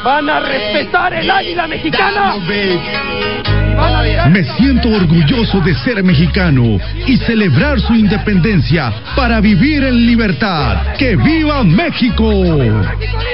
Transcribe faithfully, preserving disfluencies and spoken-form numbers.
¿Van a respetar el águila mexicana? Me siento orgulloso de ser mexicano y celebrar su independencia para vivir en libertad. ¡Que viva México!